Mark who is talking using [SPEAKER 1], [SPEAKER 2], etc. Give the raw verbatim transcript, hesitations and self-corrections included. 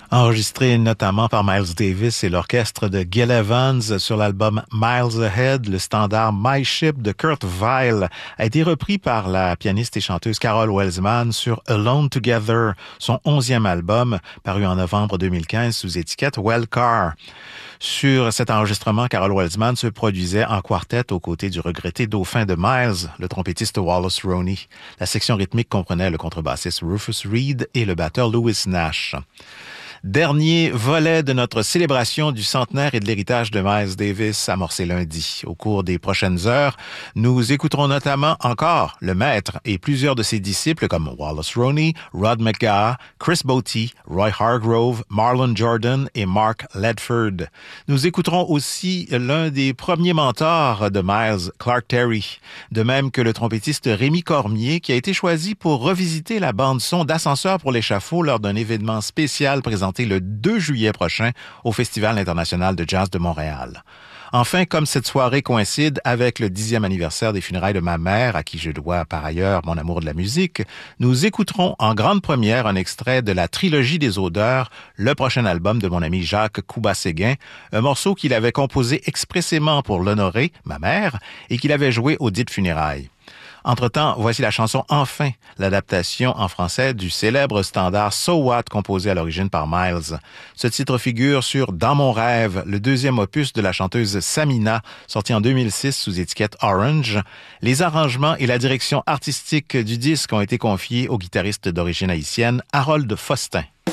[SPEAKER 1] Enregistré notamment par Miles Davis et l'orchestre de Gil Evans sur l'album Miles Ahead, le standard My Ship de Kurt Weill a été repris par la pianiste et chanteuse Carol Welsman sur Alone Together, son onzième album, paru en novembre deux mille quinze sous étiquette Wellcar. Sur cet enregistrement, Carol Welsman se produisait en quartet aux côtés du regretté dauphin de Miles, le trompettiste Wallace Roney. La section rythmique comprenait le contrebassiste Rufus Reid et le batteur Louis Nash. Dernier volet de notre célébration du centenaire et de l'héritage de Miles Davis amorcé lundi. Au cours des prochaines heures, nous écouterons notamment encore le maître et plusieurs de ses disciples comme Wallace Roney, Rod McGaha, Chris Botti, Roy Hargrove, Marlon Jordan et Mark Ledford. Nous écouterons aussi l'un des premiers mentors de Miles, Clark Terry, de même que le trompettiste Rémi Cormier qui a été choisi pour revisiter la bande-son d'Ascenseur pour l'échafaud lors d'un événement spécial présenté le deux juillet prochain au Festival international de jazz de Montréal. Enfin, comme cette soirée coïncide avec le dixième anniversaire des funérailles de ma mère, à qui je dois par ailleurs mon amour de la musique, nous écouterons en grande première un extrait de la trilogie des odeurs, le prochain album de mon ami Jacques Couba-Séguin, un morceau qu'il avait composé expressément pour l'honorer, ma mère, et qu'il avait joué aux dites funérailles. Entre-temps, voici la chanson Enfin, l'adaptation en français du célèbre standard So What composé à l'origine par Miles. Ce titre figure sur Dans mon rêve, le deuxième opus de la chanteuse Samina, sorti en deux mille six sous étiquette Orange. Les arrangements et la direction artistique du disque ont été confiés au guitariste d'origine haïtienne Harold Faustin.